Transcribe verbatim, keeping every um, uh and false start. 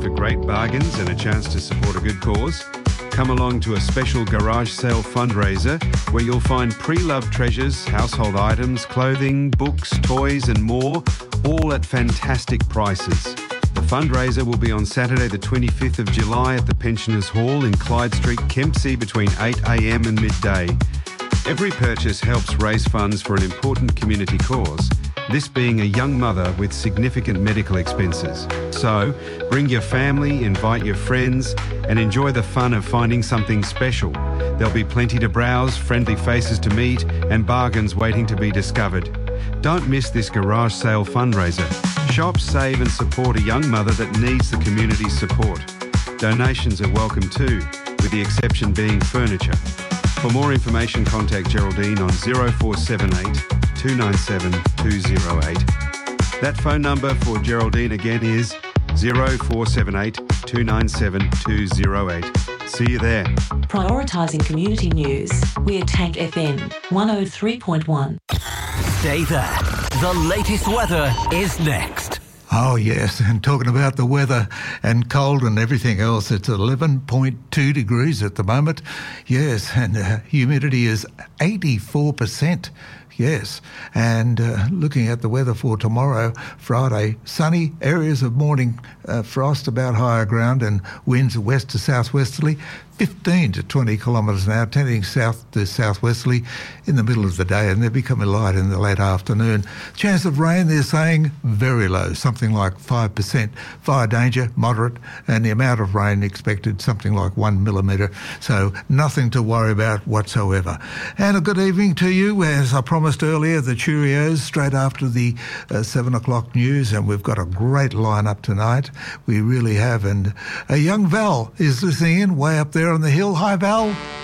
for great bargains and a chance to support a good cause? Come along to a special garage sale fundraiser where you'll find pre-loved treasures, household items, clothing, books, toys and more, all at fantastic prices. The fundraiser will be on Saturday the twenty-fifth of July at the Pensioners Hall in Clyde Street, Kempsey between eight a m and midday. Every purchase helps raise funds for an important community cause, this being a young mother with significant medical expenses. So, bring your family, invite your friends, and enjoy the fun of finding something special. There'll be plenty to browse, friendly faces to meet, and bargains waiting to be discovered. Don't miss this garage sale fundraiser. Shop, save and support a young mother that needs the community's support. Donations are welcome too, with the exception being furniture. For more information, contact Geraldine on zero four seven eight, two nine seven, two zero eight. That phone number for Geraldine again is zero four seven eight, two nine seven, two zero eight. See you there. Prioritising community news. We're Tank F M one oh three point one. Stay there. The latest weather is next. Oh, yes, and talking about the weather and cold and everything else, it's eleven point two degrees at the moment. Yes, and uh, humidity is eighty-four percent. Yes, and uh, looking at the weather for tomorrow, Friday, sunny, areas of morning uh, frost about higher ground and winds west to southwesterly, fifteen to twenty kilometres an hour, tending south to southwesterly in the middle of the day, and they're becoming light in the late afternoon. Chance of rain, they're saying, very low, something like five percent. Fire danger, moderate, and the amount of rain expected, something like one millimetre, so nothing to worry about whatsoever. And a good evening to you, as I promised earlier, the Cheerios, straight after the uh, seven o'clock news, and we've got a great lineup tonight. We really have, and a young Val is listening in way up there on the hill. Hi, Val.